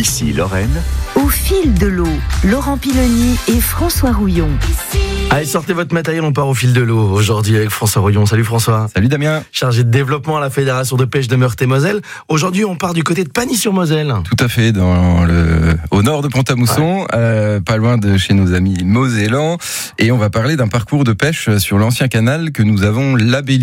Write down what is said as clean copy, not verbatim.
Ici Lorraine. Au fil de l'eau, Laurent Piloni et François Rouillon. Allez, sortez votre matériel, on part au fil de l'eau aujourd'hui avec François Rouillon. Salut François. Salut Damien. Chargé de développement à la Fédération de pêche de Meurthe-et-Moselle. Aujourd'hui, on part du côté de Pagny-sur-Moselle. Tout à fait, au nord de Pont-à-Mousson, pas loin de chez nos amis mosellans. Et on va parler d'un parcours de pêche sur l'ancien canal que nous avons labellisé.